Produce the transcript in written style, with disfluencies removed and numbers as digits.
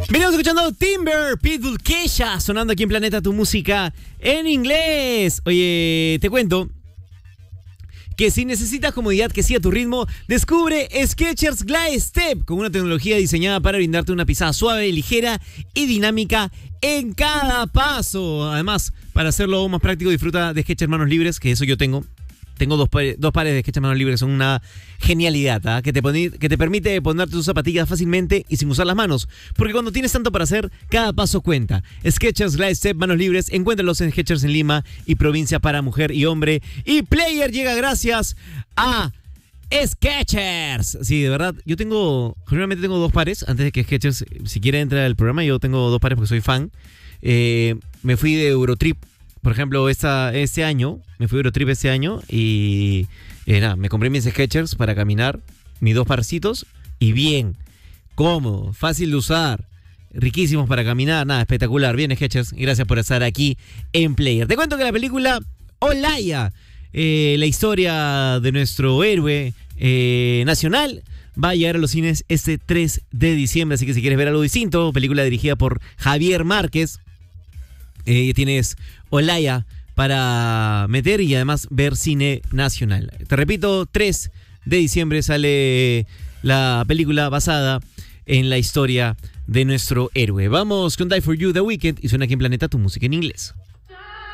Venimos escuchando Timber, Pitbull, Kesha, sonando aquí en Planeta Tu Música en inglés. Oye, te cuento que si necesitas comodidad que siga tu ritmo, descubre Skechers Glide Step con una tecnología diseñada para brindarte una pisada suave, ligera y dinámica en cada paso. Además, para hacerlo aún más práctico, disfruta de Skechers Manos Libres, que eso yo tengo. Tengo dos pares de Skechers Manos Libres, son una genialidad, ¿eh? que te permite ponerte tus zapatillas fácilmente y sin usar las manos. Porque cuando tienes tanto para hacer, cada paso cuenta. Skechers Glide Step Manos Libres, encuéntralos en Skechers en Lima y provincia para mujer y hombre. Y Player llega gracias a Skechers. Sí, de verdad, generalmente tengo dos pares. Antes de que Skechers siquiera entre al programa, yo tengo dos pares porque soy fan. Me fui de Eurotrip. Por ejemplo, este año, me fui a Eurotrip este año y me compré mis Skechers para caminar, mis dos parcitos, y bien, cómodo, fácil de usar, riquísimos para caminar, espectacular. Bien, Skechers, gracias por estar aquí en Player. Te cuento que la película Olaya, la historia de nuestro héroe nacional, va a llegar a los cines este 3 de diciembre, así que si quieres ver algo distinto, película dirigida por Javier Márquez, tienes Olaya para meter y además ver cine nacional. Te repito, 3 de diciembre sale la película basada en la historia de nuestro héroe. Vamos con Die For You, The Weeknd, y suena aquí en Planeta Tu Música en inglés.